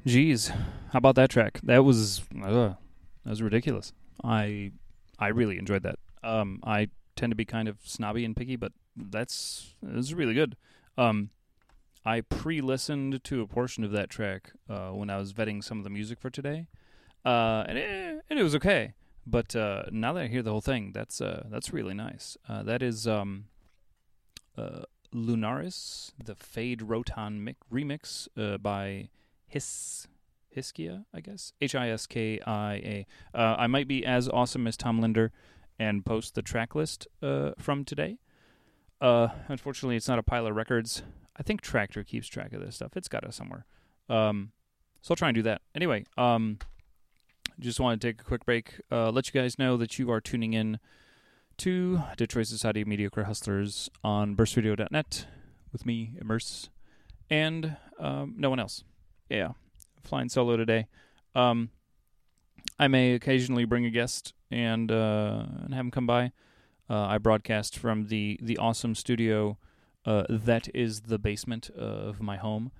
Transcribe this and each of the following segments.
Jeez, how about that track? That was ridiculous. I really enjoyed that. I tend to be kind of snobby and picky, but that's really good. Um, I pre-listened to a portion of that track when I was vetting some of the music for today, and it was okay. But now that I hear the whole thing, that's really nice. That is uh, Lunaris, the Fade Rotan remix by Hiskia, I guess. Hiskia. I might be as awesome as Tom Linder and post the track list from today. Unfortunately, it's not a pile of records. I think Tractor keeps track of this stuff. It's got it somewhere. So I'll try and do that. Anyway, just want to take a quick break. Let you guys know that you are tuning in to Detroit Society of Mediocre Hustlers on burstradio.net with me, Immerse, and no one else. Yeah, flying solo today. I may occasionally bring a guest and have him come by. I broadcast from the awesome studio that is the basement of my home.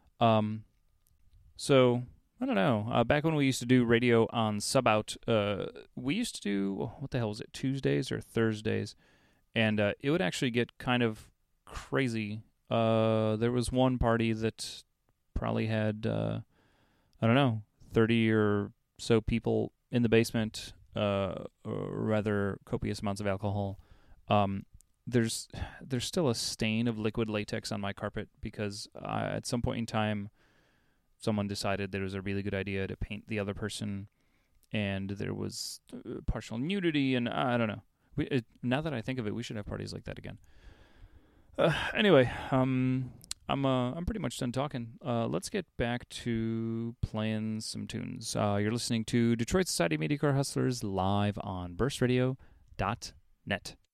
So I don't know. Back when we used to do radio on Subout, we used to do, what the hell was it, Tuesdays or Thursdays? And it would actually get kind of crazy. There was one party that probably had, I don't know, 30 or so people in the basement, or rather copious amounts of alcohol. There's still a stain of liquid latex on my carpet because at some point in time, someone decided that it was a really good idea to paint the other person, and there was partial nudity, and I don't know. Now that I think of it, we should have parties like that again. Anyway, I'm pretty much done talking. Let's get back to playing some tunes. You're listening to Detroit Society of Mediocre Hustlers live on burstradio.net.